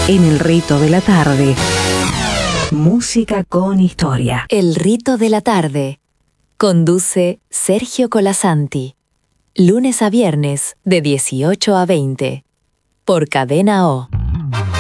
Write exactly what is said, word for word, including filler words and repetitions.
En el rito de la tarde. Música con historia. El rito de la tarde. Conduce Sergio Colasanti. Lunes a viernes de dieciocho a veinte. Por Cadena O.